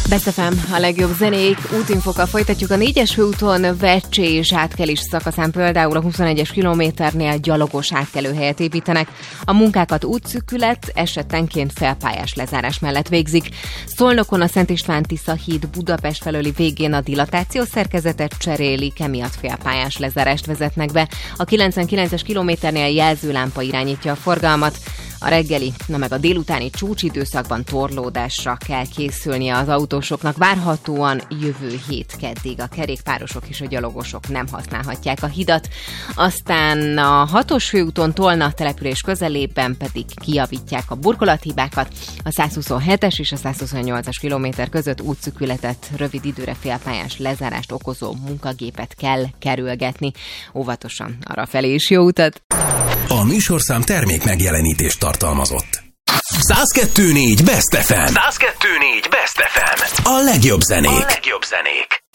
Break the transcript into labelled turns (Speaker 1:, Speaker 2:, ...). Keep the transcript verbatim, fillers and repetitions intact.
Speaker 1: Best ef em, a legjobb zenék, útinfokkal folytatjuk. A négyes főúton Vecsé és átkelés szakaszán például a huszonegyes kilométernél gyalogos átkelőhelyet építenek. A munkákat útszűkület, esetenként felpályás lezárás mellett végzik. Szolnokon a Szent István-Tisza híd Budapest felőli végén a dilatációs szerkezetet cserélik, emiatt felpályás lezárást vezetnek be. A kilencvenkilences kilométernél jelzőlámpa irányítja a forgalmat. A reggeli, na meg a délutáni csúcsidőszakban torlódásra kell készülnie az autósoknak. Várhatóan jövő hét keddig a kerékpárosok és a gyalogosok nem használhatják a hidat. Aztán a hatos főúton Tolna település közelében pedig kijavítják a burkolathibákat. A százhuszonhetes és a százhuszonnyolcas kilométer között útszűkületet, rövid időre félpályás lezárást okozó munkagépet kell kerülgetni. Óvatosan arrafelé is jó utat!
Speaker 2: A műsorszám termék megjelenítést tartalmazott. száz kettő négy Best ef em. száz kettő négy Best ef em. A legjobb zenék. A legjobb zenék.